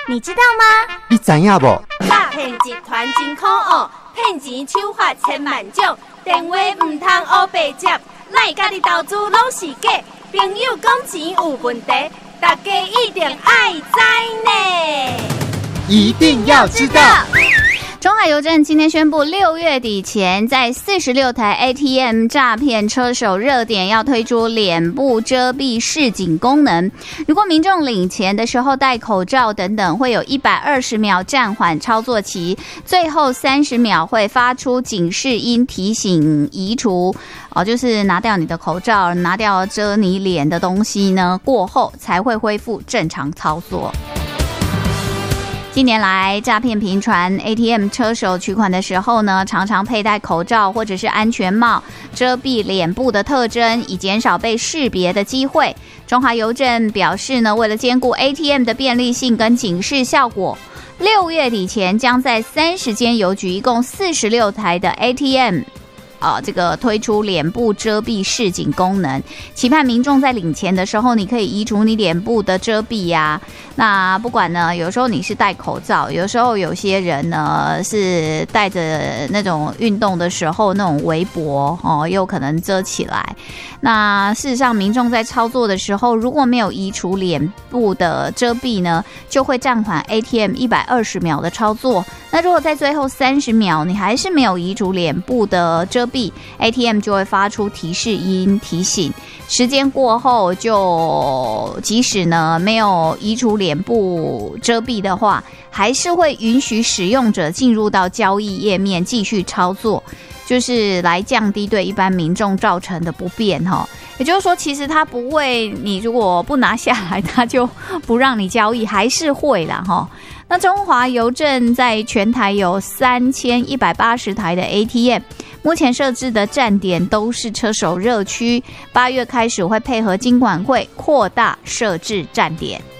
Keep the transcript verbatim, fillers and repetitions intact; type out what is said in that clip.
你知道吗？ 你知影无？ 诈骗集团真可恶，骗钱手法千万种，电话唔通黑白接，咱家己投资拢是假，朋友讲钱有问题，大家一定爱知呢。 一定要知道。 中海邮政今天宣布，六月底前在四十六台 A T M 诈骗车手热点要推出脸部遮蔽示警功能。如果民众领钱的时候戴口罩等等，会有一百二十秒暂缓操作期，最后三十秒会发出警示音提醒移除。哦，就是拿掉你的口罩，拿掉遮你脸的东西呢，过后才会恢复正常操作。近年来，诈骗频传 ，A T M 车手取款的时候呢，常常佩戴口罩或者是安全帽遮蔽脸部的特征，以减少被识别的机会。中华邮政表示呢，为了兼顾 A T M 的便利性跟警示效果，六月底前将在三十间邮局，一共四十六台的 A T M。呃，这个推出脸部遮蔽示警功能，期盼民众在领钱的时候，你可以移除你脸部的遮蔽呀、啊。那不管呢，有时候你是戴口罩，有时候有些人呢是戴着那种运动的时候那种围脖哦，又可能遮起来。那事实上，民众在操作的时候，如果没有移除脸部的遮蔽呢，就会暂缓 A T M 一百二十秒的操作。那如果在最后三十秒你还是没有移除脸部的遮蔽， A T M 就会发出提示音提醒，时间过后就即使呢没有移除脸部遮蔽的话，还是会允许使用者进入到交易页面继续操作，就是来降低对一般民众造成的不便哈。也就是说，其实它不会，你如果不拿下来，它就不让你交易，还是会啦哈。那中华邮政在全台有三千一百八十台的 A T M， 目前设置的站点都是车手热区，八月开始会配合金管会扩大设置站点。